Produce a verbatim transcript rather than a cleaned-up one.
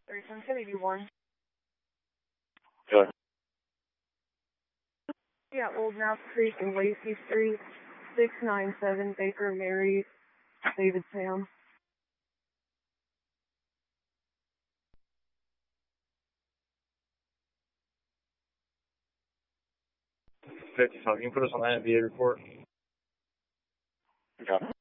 thirty-seven ten eighty-one. Good. Yeah, Old Mouse Creek and Lacey Street, six nine seven Baker Mary, Davidstown. fifty-five, can you put us on that V A report? Okay.